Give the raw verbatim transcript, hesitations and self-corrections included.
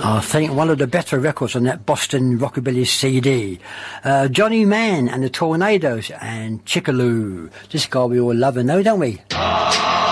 I think one of the better records on that Boston Rockabilly C D. Uh, Johnny Mann and the Tornadoes and Chickaloo. This guy we all love and know, don't we?